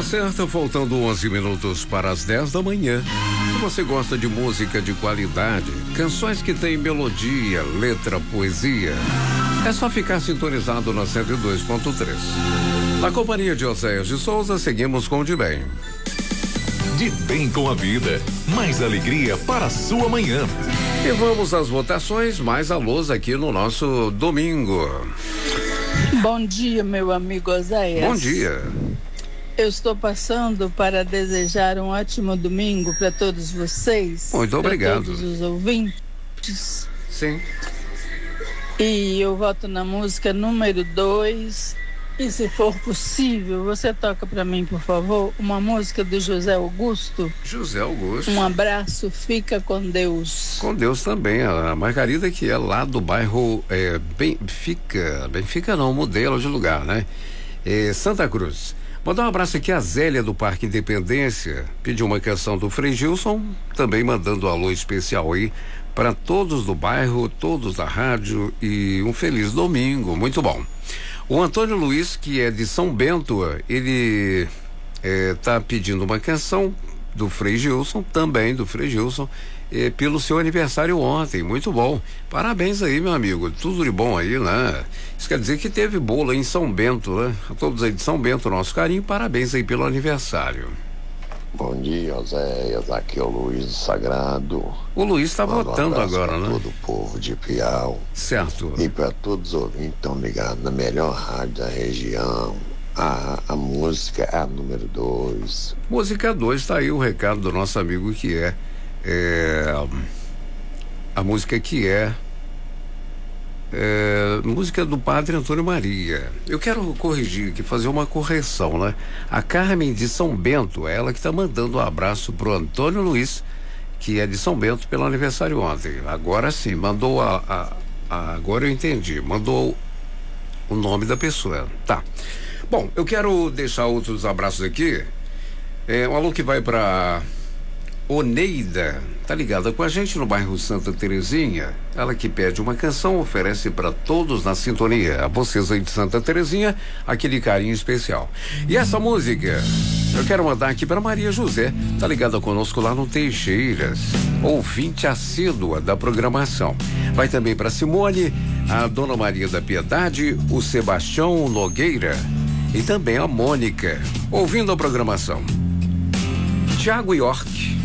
Hora certa, faltando 11 minutos para as 10 da manhã. Se você gosta de música de qualidade, canções que têm melodia, letra, poesia, é só ficar sintonizado na 102.3. Na companhia de Oséias de Souza, seguimos com o De Bem. De bem com a vida, mais alegria para a sua manhã. E vamos às votações, mais alôs aqui no nosso domingo. Bom dia, meu amigo Oséias. Bom dia. Eu estou passando para desejar um ótimo domingo para todos vocês. Muito obrigado. Para todos os ouvintes. Sim. E eu voto na música número 2. E se for possível, você toca para mim, por favor, uma música do José Augusto. José Augusto. Um abraço, fica com Deus. Com Deus também. A Margarida, que é lá do bairro Benfica não, modelo de lugar, né? Santa Cruz. Mandar um abraço aqui a Zélia do Parque Independência, pediu uma canção do Frei Gilson, também mandando um alô especial aí para todos do bairro, todos da rádio e um feliz domingo, muito bom. O Antônio Luiz, que é de São Bento, ele tá pedindo uma canção do Frei Gilson, também do Frei Gilson, pelo seu aniversário ontem, muito bom. Parabéns aí, meu amigo, tudo de bom aí, né? Isso quer dizer que teve bolo aí em São Bento, né? A todos aí de São Bento, nosso carinho, parabéns aí pelo aniversário. Bom dia, Oséias, aqui é o Luiz do Sagrado. O Luiz está votando agora, né? Todo o povo de Piau. Certo. E para todos os ouvintes que estão ligados na melhor rádio da região. A música é a número 2. Música 2, tá aí o recado do nosso amigo que a música que música do Padre Antônio Maria. Eu quero corrigir aqui, fazer uma correção, né? A Carmen de São Bento, ela que está mandando um abraço pro Antônio Luiz, que é de São Bento, pelo aniversário ontem. Agora sim, mandou agora eu entendi, mandou o nome da pessoa. Tá. Bom, eu quero deixar outros abraços aqui. Um alô que vai para Oneida, tá ligada com a gente no bairro Santa Terezinha. Ela que pede uma canção, oferece para todos na sintonia. A vocês aí de Santa Terezinha, aquele carinho especial. E essa música eu quero mandar aqui para Maria José, tá ligada conosco lá no Teixeiras, ouvinte assídua da programação. Vai também para Simone, a Dona Maria da Piedade, o Sebastião Nogueira e também a Mônica, ouvindo a programação. Tiago York,